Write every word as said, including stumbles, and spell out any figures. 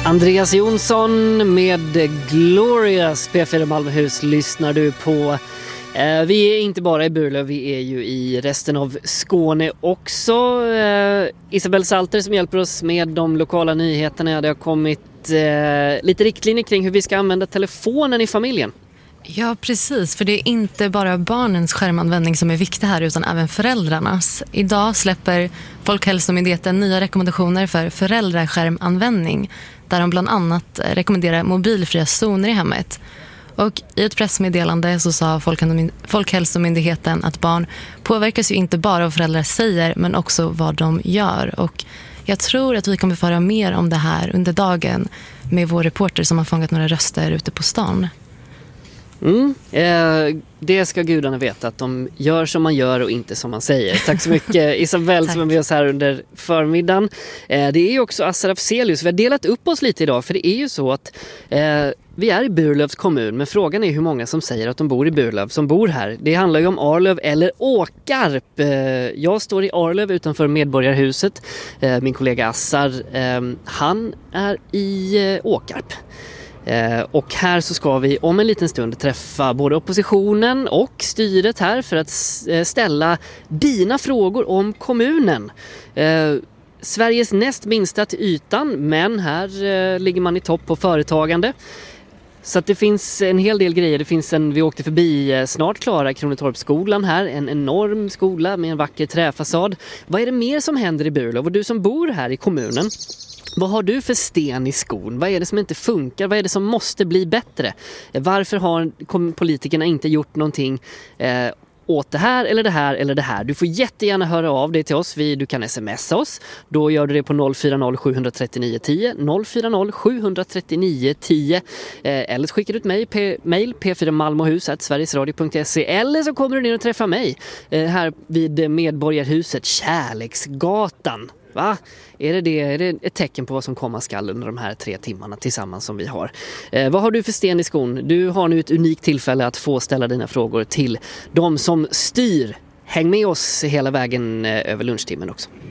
Andreas Jonsson med Glorious. P fyra Malmöhus lyssnar du på. Eh, vi är inte bara i Burlöv, vi är ju i resten av Skåne också. Eh, Isabel Salter som hjälper oss med de lokala nyheterna. Det har kommit eh, lite riktlinjer kring hur vi ska använda telefonen i familjen. Ja, precis. För det är inte bara barnens skärmanvändning som är viktig här utan även föräldrarnas. Idag släpper Folkhälsomyndigheten nya rekommendationer för föräldraskärmanvändning där de bland annat rekommenderar mobilfria zoner i hemmet. Och i ett pressmeddelande så sa Folkhälsomyndigheten att barn påverkas ju inte bara av vad föräldrar säger men också vad de gör. Och jag tror att vi kommer få höra mer om det här under dagen med vår reporter som har fångat några röster ute på stan. Mm, eh, det ska gudarna veta att de gör som man gör och inte som man säger. Tack så mycket Isabel som är med oss här under förmiddagen. Eh, det är ju också Assar Afzelius. Vi har delat upp oss lite idag för det är ju så att eh, vi är i Burlövs kommun men frågan är hur många som säger att de bor i Burlöv som bor här. Det handlar ju om Arlöv eller Åkarp. Eh, jag står i Arlöv utanför Medborgarhuset. Eh, min kollega Assar, eh, han är i eh, Åkarp. Eh, och här så ska vi om en liten stund träffa både oppositionen och styret här för att ställa dina frågor om kommunen. Eh, Sveriges näst minsta till ytan, men här eh, ligger man i topp på företagande. Så att det finns en hel del grejer. Det finns en, vi åkte förbi eh, snart klara Kronotorpsskolan här. En enorm skola med en vacker träfasad. Vad är det mer som händer i Burlöv? Och du som bor här i kommunen, vad har du för sten i skon? Vad är det som inte funkar? Vad är det som måste bli bättre? Varför har politikerna inte gjort någonting eh, åt det här eller det här eller det här? Du får jättegärna höra av dig till oss. Vi, du kan smsa oss. Då gör du det på noll fyra noll sju tre nio tio. noll fyra noll sju tre nio tio. Eh, eller så skickar du ett mejl, p- mail p fyra malmohus snabel-a sverigesradio punkt se. Eller så kommer du ner och träffar mig eh, här vid Medborgarhuset, Kärleksgatan. Va? Är det, det, är det ett tecken på vad som komma skall under de här tre timmarna tillsammans som vi har? Eh, vad har du för sten i skon? Du har nu ett unikt tillfälle att få ställa dina frågor till de som styr. Häng med oss hela vägen eh, över lunchtimmen också.